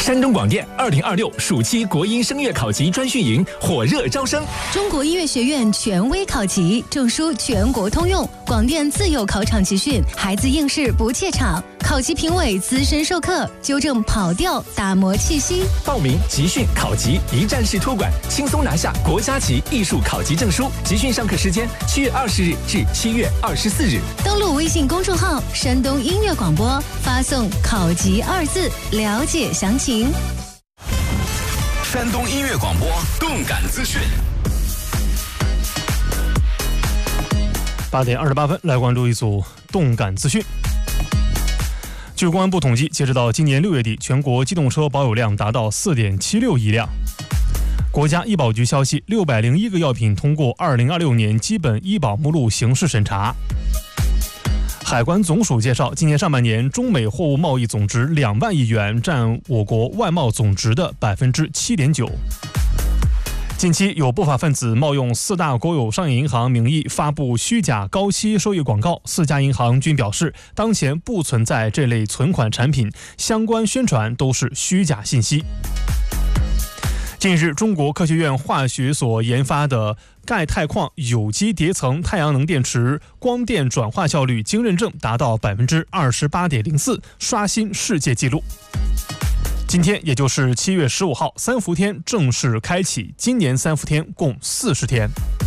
山东广电2026暑期国音声乐考级专训营火热招生， 中国音乐学院权威考级，证书全国通用，广电自有考场集训，孩子应试不怯场，考级评委资深授课，纠正跑调，打磨气息。 报名集训考级一站式托管，轻松拿下国家级艺术考级证书。集训上课时间7月20日至7月24日。 登录微信公众号山东音乐广播，发送考级2字了解详情。 山东音乐广播动感资讯。 8点28分，来关注一组动感资讯。据公安部统计，截止到今年6月底，全国机动车保有量达到4.76亿辆。国家医保局消息，601个药品通过2026年基本医保目录形式审查。海关总署介绍，今年上半年中美货物贸易总值2万亿元，占我国外贸总值的7.9%。近期有不法分子冒用4大国有商业银行名义发布虚假高息收益广告，4家银行均表示，当前不存在这类存款产品，相关宣传都是虚假信息。近日，中国科学院化学所研发的钙钛矿有机叠层太阳能电池光电转化效率经认证达到28.04%，刷新世界纪录。今天也就是7月15号，三伏天正式开启，今年三伏天共40天。